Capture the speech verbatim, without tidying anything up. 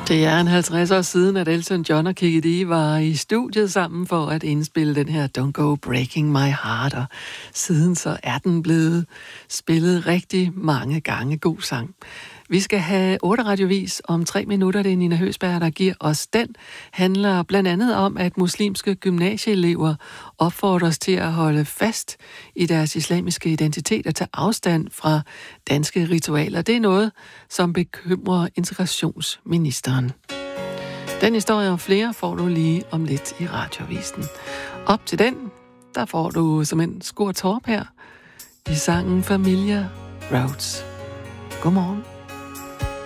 Det er en halvtreds år siden, at Elton John og Kiki Dee var i studiet sammen for at indspille den her Don't Go Breaking My Heart, og siden så er den blevet spillet rigtig mange gange. God sang. Vi skal have otte radiovis om tre minutter. Det er Nina Høsberg, der giver os den. Handler blandt andet om, at muslimske gymnasieelever opfordres til at holde fast i deres islamiske identitet og tage afstand fra danske ritualer. Det er noget, som bekymrer integrationsministeren. Den historie og flere får du lige om lidt i radiovisen. Op til den, der får du som en Skor Torp her i sangen Familia Roads. Godmorgen.